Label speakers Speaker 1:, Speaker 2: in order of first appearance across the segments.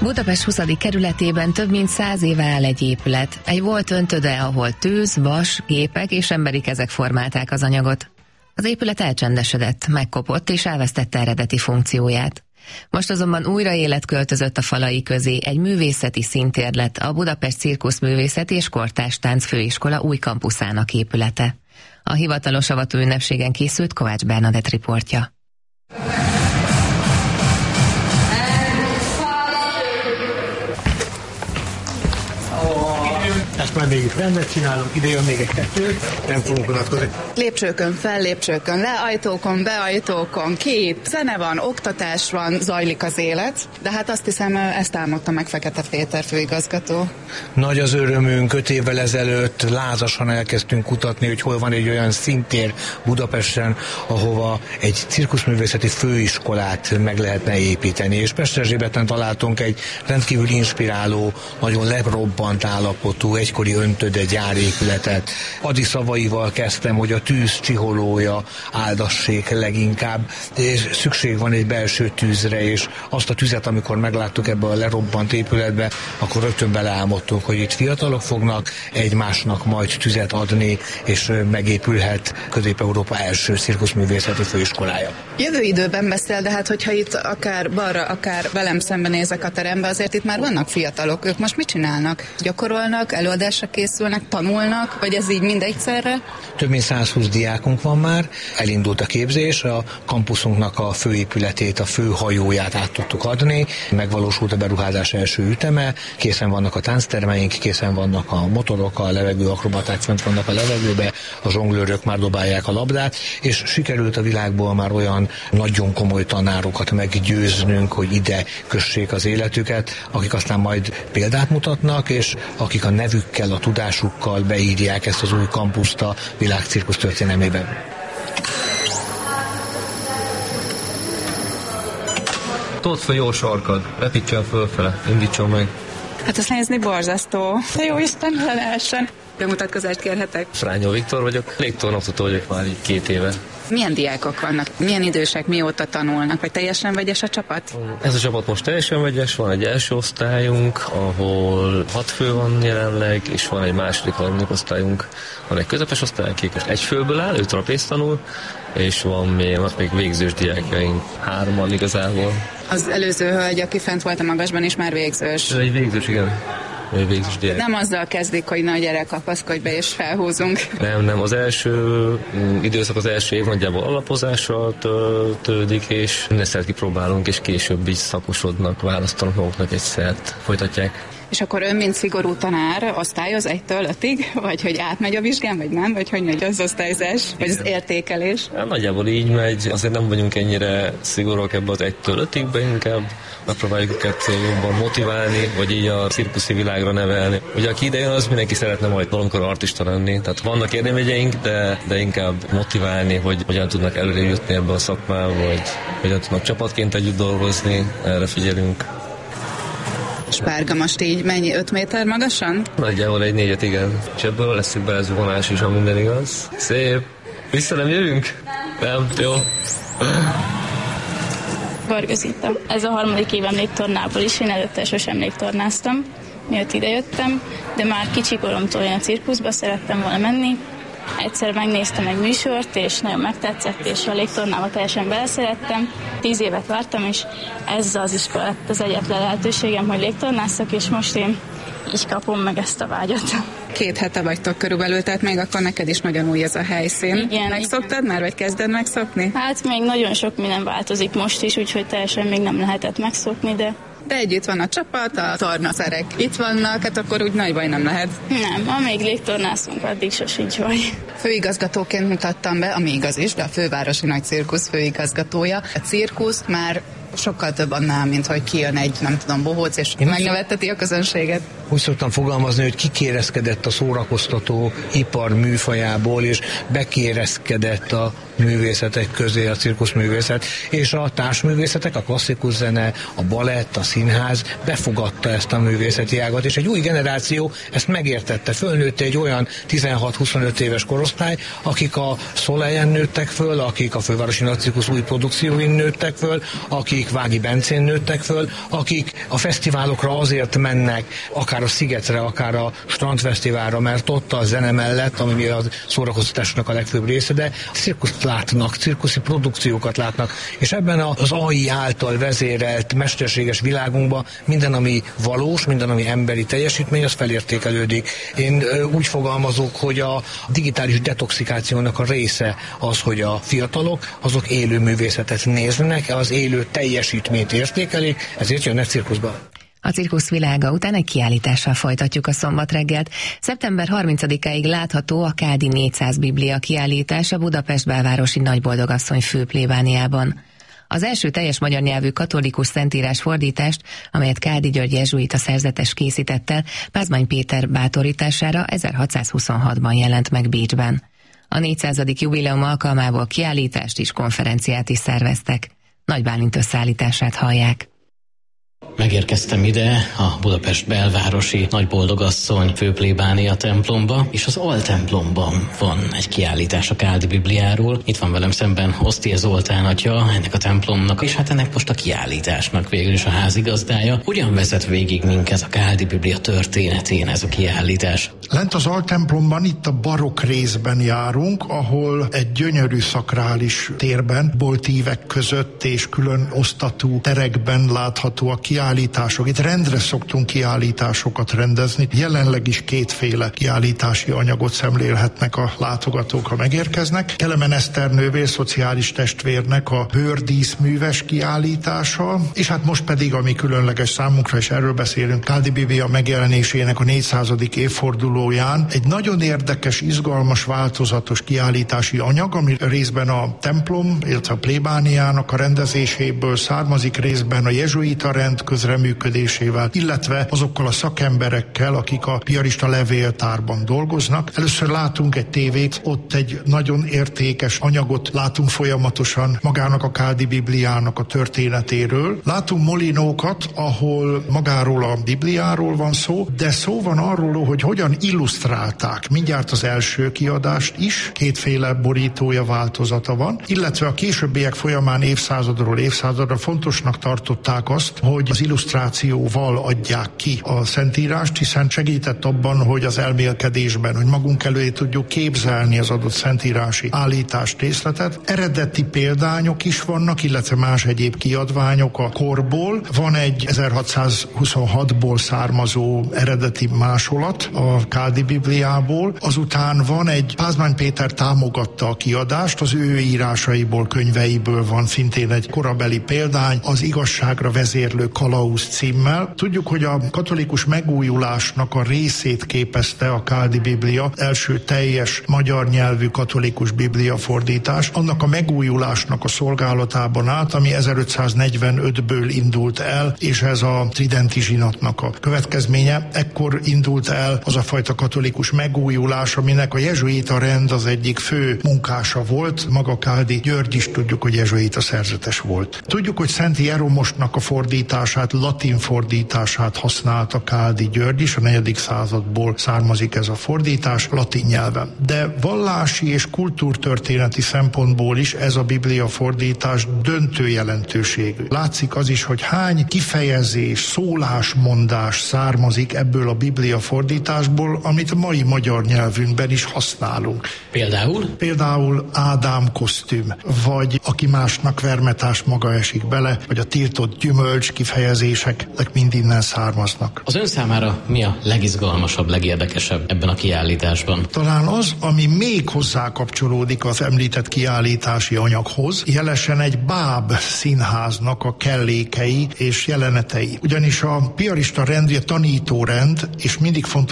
Speaker 1: Budapest 20. kerületében több mint 100 éve áll egy épület. Egy volt öntöde, ahol tűz, vas, gépek és emberi kezek formálták az anyagot. Az épület elcsendesedett, megkopott és elvesztette eredeti funkcióját. Most azonban újra élet költözött a falai közé, egy művészeti színtér lett a Budapest Cirkuszművészeti és Kortárs Tánc Főiskola új kampuszának épülete. A hivatalos avató ünnepségen készült Kovács Bernadett riportja.
Speaker 2: Ezt már mégis rendet csinálunk, ide jön még egy kettő, nem fogunk unatkozni.
Speaker 3: Lépcsőkön, fel lépcsőkön, le ajtókon, be ajtókon, ki, zene van, oktatás van, zajlik az élet, de hát azt hiszem, ezt álmodta meg Fekete Péter főigazgató.
Speaker 2: Nagy az örömünk, 5 évvel ezelőtt lázasan elkezdtünk kutatni, hogy hol van egy olyan színtér Budapesten, ahova egy cirkuszművészeti főiskolát meg lehetne építeni, és Pesterzsébeten találtunk egy rendkívül inspiráló, nagyon lerobbant állapotú, egykori öntöde gyárépületet. Adi szavaival kezdtem, hogy a tűz csiholója áldassék leginkább, és szükség van egy belső tűzre, és azt a tüzet, amikor megláttuk ebbe a lerobbant épületbe, akkor rögtön beleálmodtunk, hogy itt fiatalok fognak egymásnak majd tüzet adni, és megépülhet Közép-Európa első cirkuszművészeti főiskolája.
Speaker 3: Jövő időben beszél, de hát hogyha itt akár balra, akár velem szemben nézek a terembe, azért itt már vannak fiatalok. Ők most mit csinálnak? Gyakorolnak, előadásra készülnek, tanulnak, vagy ez így mindegyszerre?
Speaker 2: Több mint 120 diákunk van már, elindult a képzés, a kampuszunknak a főépületét, a főhajóját át tudtuk adni, megvalósult a beruházás első üteme, készen vannak a tánctermeink, készen vannak a motorok, a levegőakrobaták fent vannak a levegőbe, a zsonglőrök már dobálják a labdát, és sikerült a világból már olyan nagyon komoly tanárokat meggyőznünk, hogy ide kössék az életüket, akik aztán majd példát mutatnak, és akik a nevükkel, a tudásukkal beírják ezt az új kampuszt a világ cirkusz történelmében.
Speaker 4: Todd fel jó sarkad, repítsen fölfele, indítson meg.
Speaker 3: Hát azt nézni borzasztó. De jó Isten, ne lehessen. Bemutatkozást kérhetek?
Speaker 4: Frányó Viktor vagyok, légtornoktató vagyok már így 2 éve.
Speaker 3: Milyen diákok vannak? Milyen idősek, mióta tanulnak? Vagy teljesen vegyes a csapat?
Speaker 4: Ez a csapat most teljesen vegyes, van egy első osztályunk, ahol 6 fő van jelenleg, és van egy második, harmadik osztályunk, van egy közepes osztály, akik egy főből áll, ő trapézt tanul, és van még végzős diákjaink, 3 igazából.
Speaker 3: Az előző hölgy, aki fent volt a magasban, is már végzős.
Speaker 4: Ez egy végzős, igen.
Speaker 3: Nem azzal kezdik, hogy na gyere, kapaszkodj be és felhúzunk.
Speaker 4: Nem, az első időszak, az első év nagyjából alapozással töltődik, és minden szert kipróbálunk, és később is szakosodnak, választanak maguknak egy szert, folytatják.
Speaker 3: És akkor ön, mint szigorú tanár, osztályoz 1-től 5-ig? Vagy hogy átmegy a vizsgán, vagy nem? Vagy hogy megy az osztályzás? Vagy az értékelés?
Speaker 4: Hát, nagyjából így megy. Azért nem vagyunk ennyire szigorúak ebbe az 1-től 5-ig, inkább megpróbáljuk őket jobban motiválni, vagy így a cirkuszi világra nevelni. Ugye aki ide jön, az mindenki szeretne majd valamikor artista lenni. Tehát vannak érdemegyeink, de inkább motiválni, hogy hogyan tudnak előre jutni ebbe a szakmába, vagy hogyan tudnak csapatként együtt dolgozni. Erre figyelünk.
Speaker 3: Spárga most így mennyi, 5 méter magasan?
Speaker 4: Nagyjából egy 4-et, igen. És ebből lesz egy belezugolás is, ha minden igaz. Szép. Vissza nem jövünk? Nem? Jó.
Speaker 5: Varga Zita. Ez a 3. évem légtornából is, én előtte sosem légtornáztam, miatt idejöttem, de már kicsikoromtól én a cirkuszba szerettem volna menni. Egyszer megnéztem egy műsort, és nagyon megtetszett, és a légtornába teljesen beleszerettem. 10 évet vártam, és ez az iskola lett az egyetlen lehetőségem, hogy légtornázzak, és most én így kapom meg ezt a vágyat.
Speaker 3: 2 hete vagytok körülbelül, tehát még akkor neked is nagyon új ez a helyszín.
Speaker 5: Igen.
Speaker 3: Megszoktad már, vagy kezded megszokni?
Speaker 5: Hát még nagyon sok minden változik most is, úgyhogy teljesen még nem lehetett megszokni, de
Speaker 3: együtt van a csapat, a tornaszerek itt vannak, hát akkor úgy nagy baj nem lehet.
Speaker 5: Nem, amíg légtornázunk, addig sosincs baj.
Speaker 3: Főigazgatóként mutattam be, ami igaz is, de a fővárosi nagy cirkusz főigazgatója. A cirkusz már sokkal több annál, mint hogy kijön egy, nem tudom, bohóc, és megnevetteti a közönséget.
Speaker 2: úgy szoktam fogalmazni, hogy kikérezkedett a szórakoztató ipar műfajából, és bekérezkedett a művészetek közé a cirkuszművészet, és a társművészetek, a klasszikus zene, a balett, a színház befogadta ezt a művészeti ágat, és egy új generáció ezt megértette, fölnőtte egy olyan 16-25 éves korosztály, akik a Soleil-en nőttek föl, akik a Fővárosi Nagycirkusz új produkcióin nőttek föl, akik Vági Bencén nőttek föl, akik a fesztiválokra azért mennek, akár a Szigetre, akár a Strandfesztiválra, mert ott a zene mellett, ami a szórakoztatásnak a legfőbb része, de cirkuszt látnak, cirkuszi produkciókat látnak, és ebben az AI által vezérelt mesterséges világunkban minden, ami valós, minden, ami emberi teljesítmény, az felértékelődik. Én úgy fogalmazok, hogy a digitális detoxikációnak a része az, hogy a fiatalok, azok élő művészetet néznek, az élő teljesítményt értékelik, ezért jönnek cirkuszba.
Speaker 1: A cirkusz világa után egy kiállítással folytatjuk a szombat reggelt. Szeptember 30-áig látható a Kádi 400 Biblia kiállítás a Budapest belvárosi Nagyboldogasszony főplébániában. Az első teljes magyar nyelvű katolikus szentírás fordítást, amelyet Kádi György jezsuita szerzetes készített el, Pázmány Péter bátorítására 1626-ban jelent meg Bécsben. A 400. jubileum alkalmából kiállítást és konferenciát is szerveztek. Nagy Bálint összeállítását hallják.
Speaker 6: Megérkeztem ide a Budapest belvárosi Nagyboldogasszony főplébánia templomba, és az altemplomban van egy kiállítás a Kádi Bibliáról. Itt van velem szemben Osztie Zoltán atya, ennek a templomnak, és hát ennek most a kiállításnak végül is a házigazdája. Hogyan vezet végig minket a Kádi Biblia történetén ez a kiállítás?
Speaker 7: Lent az altemplomban, itt a barokk részben járunk, ahol egy gyönyörű szakrális térben, boltívek között és külön osztatú terekben látható a kiállítások. Itt rendre szoktunk kiállításokat rendezni. Jelenleg is kétféle kiállítási anyagot szemlélhetnek a látogatók, ha megérkeznek. Kelemen Eszter nővér, szociális testvérnek a bőrdíszműves kiállítása, és hát most pedig, ami különleges számunkra, és erről beszélünk, Kádi Biblia megjelenésének a 400. évfordulóján egy nagyon érdekes, izgalmas, változatos kiállítási anyag, ami részben a templom, illetve a plébániának a rendezéséből származik, részben a jezsuita rend közreműködésével, illetve azokkal a szakemberekkel, akik a piarista levéltárban dolgoznak. Először látunk egy tévét, ott egy nagyon értékes anyagot látunk folyamatosan magának a Kádi Bibliának a történetéről. Látunk molinókat, ahol magáról a Bibliáról van szó, de szó van arról, hogy hogyan illusztrálták mindjárt az első kiadást is, kétféle borítója, változata van, illetve a későbbiek folyamán évszázadról évszázadra fontosnak tartották azt, hogy az illusztrációval adják ki a Szentírást, hiszen segített abban, hogy az elmélkedésben, hogy magunk elé tudjuk képzelni az adott szentírási állítást, részletet. Eredeti példányok is vannak, illetve más egyéb kiadványok a korból. Van egy 1626-ból származó eredeti másolat a Kádi Bibliából, azután van egy, Pázmány Péter támogatta a kiadást, az ő írásaiból, könyveiből van szintén egy korabeli példány, az Igazságra vezérlő kalauz címmel. Tudjuk, hogy a katolikus megújulásnak a részét képezte a Kádi Biblia, első teljes magyar nyelvű katolikus biblia fordítás, annak a megújulásnak a szolgálatában állt, ami 1545-ből indult el, és ez a tridenti zsinatnak a következménye. Ekkor indult el az a fajta katolikus megújulás, aminek a jezsuita rend az egyik fő munkása volt. Maga Kádi György is tudjuk, hogy jezsuita szerzetes volt. Tudjuk, hogy Szent Jeromosnak a fordítását, latin fordítását használta Kádi György is, a 4. századból származik ez a fordítás latin nyelven. De vallási és kultúrtörténeti szempontból is ez a Biblia fordítás döntő jelentőségű. Látszik az is, hogy hány kifejezés, szólásmondás származik ebből a Biblia fordításból, amit a mai magyar nyelvünkben is használunk.
Speaker 6: Például?
Speaker 7: Például Ádám kosztüm, vagy aki másnak vermetás maga esik bele, vagy a tiltott gyümölcs kifejezések, mind innen származnak.
Speaker 6: Az ön számára mi a legizgalmasabb, legérdekesebb ebben a kiállításban?
Speaker 7: Talán az, ami még hozzá kapcsolódik az említett kiállítási anyaghoz, jelesen egy báb színháznak a kellékei és jelenetei. Ugyanis a piarista rend, a tanítórend, és mindig fontosnak tartom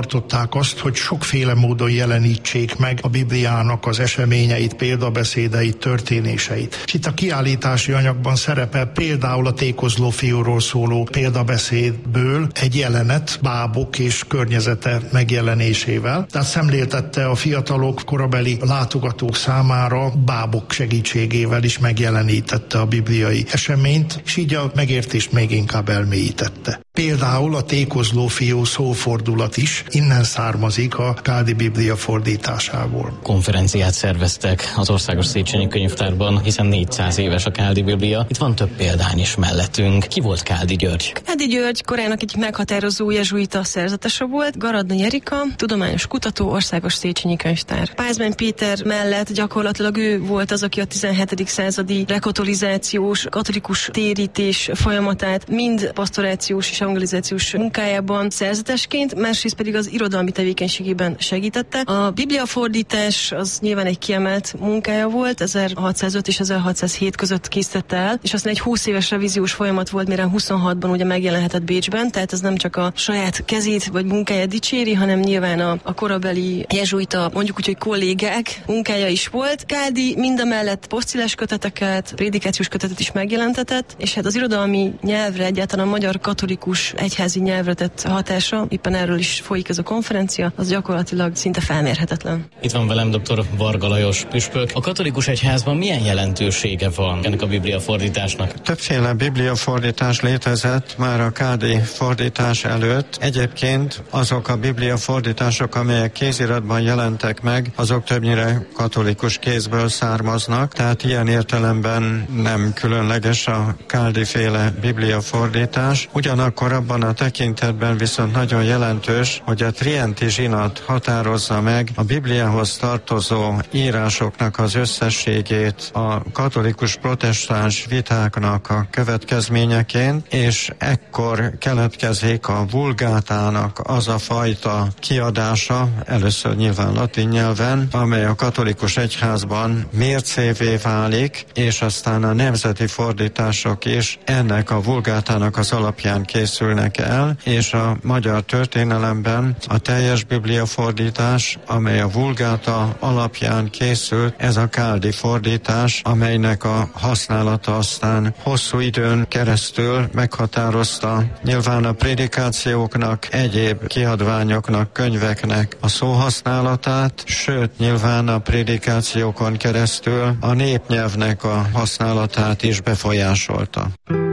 Speaker 7: tartották azt, hogy sokféle módon jelenítsék meg a Bibliának az eseményeit, példabeszédeit, történéseit. És itt a kiállítási anyagban szerepel például a tékozló fiúról szóló példabeszédből egy jelenet bábok és környezete megjelenésével. Tehát szemléltette a fiatalok, korabeli látogatók számára bábok segítségével is megjelenítette a bibliai eseményt, és így a megértést még inkább elmélyítette. Például a tékozló fiú szófordulat is innen származik a Káldi Biblia fordításából.
Speaker 6: Konferenciát szerveztek az Országos Széchenyi Könyvtárban, hiszen 400 éves a Káldi Biblia. Itt van több példány is mellettünk. Ki volt Káldi György?
Speaker 8: Káldi György korának egy meghatározó jezsuita szerzetese volt, Garadnai Erika, tudományos kutató, Országos Széchenyi Könyvtár. Pázmány Péter mellett gyakorlatilag ő volt az, aki a 17. századi rekatolizációs, katolikus térítés folyamatát mind pastorációs és evangelizációs munkájában szerzetesként, másrészt pedig az irodalmi tevékenységében segítette. A bibliafordítás az nyilván egy kiemelt munkája volt, 1605 és 1607 között készítette el, és aztán egy 20 éves revíziós folyamat volt, mire 26-ban ugye megjelenhetett Bécsben, tehát ez nem csak a saját kezét vagy munkáját dicséri, hanem nyilván a korabeli jezsuita, mondjuk úgy, hogy kollégák munkája is volt. Káldi mindamellett posztciles köteteket, prédikációs kötetet is megjelentetett, és hát az irodalmi nyelvre, egyáltalán a magyar katolikus egyházi nyelvre tett hatása, éppen erről is folyik ez a konferencia, az gyakorlatilag szinte felmérhetetlen.
Speaker 6: Itt van velem dr. Varga Lajos püspök. A katolikus egyházban milyen jelentősége van ennek a bibliafordításnak?
Speaker 9: Többféle bibliafordítás létezett már a Káldi fordítás előtt. Egyébként azok a bibliafordítások, amelyek kéziratban jelentek meg, azok többnyire katolikus kézből származnak, tehát ilyen értelemben nem különleges a Káldi-féle bibliafordítás. Ugyanakkor abban a tekintetben viszont nagyon jelentős, hogy a Trienti zsinat határozza meg a Bibliához tartozó írásoknak az összességét a katolikus protestáns vitáknak a következményeként, és ekkor keletkezik a vulgátának az a fajta kiadása, először nyilván latin nyelven, amely a katolikus egyházban mércévé válik, és aztán a nemzeti fordítások is ennek a vulgátának az alapján készülnek el, és a magyar történelemben a teljes bibliafordítás, amely a vulgáta alapján készült, ez a Káldi fordítás, amelynek a használata aztán hosszú időn keresztül meghatározta nyilván a prédikációknak, egyéb kiadványoknak, könyveknek a szóhasználatát, sőt nyilván a prédikációkon keresztül a népnyelvnek a használatát is befolyásolta.